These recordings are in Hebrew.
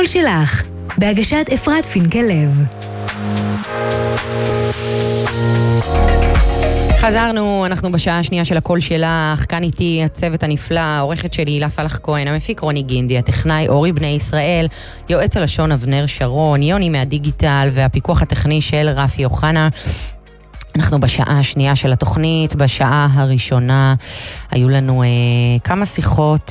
שלך, בהגשת אפרת פינקלב. חזרנו, אנחנו בשעה השנייה של הקול שלך, כאן איתי הצוות הנפלא, העורכת שלי הילה פלח כהן, המפיק רוני גינדי, הטכנאי אורי בני ישראל, יועץ הלשון אבנר שרון, יוני מהדיגיטל והפיקוח הטכני של רפי אוחנה. אנחנו בשעה השנייה של התוכנית, בשעה הראשונה היו לנו כמה שיחות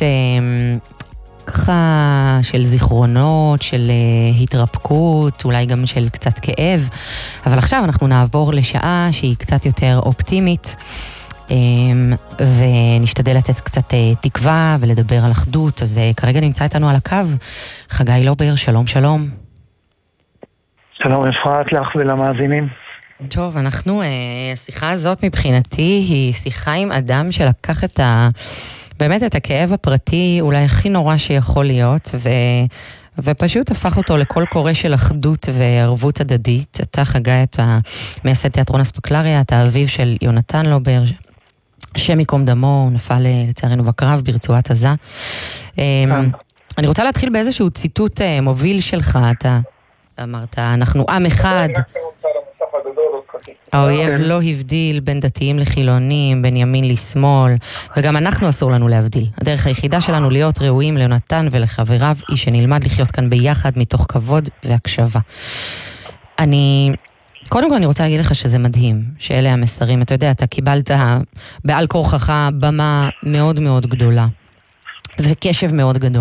ככה של זיכרונות, של התרפקות, אולי גם של קצת כאב, אבל עכשיו אנחנו נעבור לשעה שהיא קצת יותר אופטימית, ונשתדל לתת קצת תקווה ולדבר על אחדות. אז כרגע נמצא איתנו על הקו חגי לובר, שלום שלום. שלום אפרת לך ולמאזינים. טוב, השיחה הזאת מבחינתי היא שיחה עם אדם שלקח באמת את הכאב הפרטי אולי הכי נורא שיכול להיות, ופשוט הפך אותו לקול קורא של אחדות וערבות הדדית. אתה חגי, אתה מייסד תיאטרון אספקלריה, אתה אביו של יונתן לובר, שם יקום דמו, הוא נפל לצערנו בקרב ברצועת עזה. אני רוצה להתחיל באיזשהו ציטוט מוביל שלך. אתה אמרת, אנחנו עם אחד, האויב לא הבדיל בין דתיים לחילונים, בין ימין לשמאל, וגם אנחנו אסור לנו להבדיל. הדרך היחידה שלנו להיות ראויים ליונתן ולחבריו היא שנלמד לחיות כאן ביחד מתוך כבוד והקשבה. קודם כל אני רוצה להגיד לך שזה מדהים, שאלה המסרים. אתה יודע, אתה קיבלת בעל כורחך במה מאוד מאוד גדולה, וקשב מאוד גדול.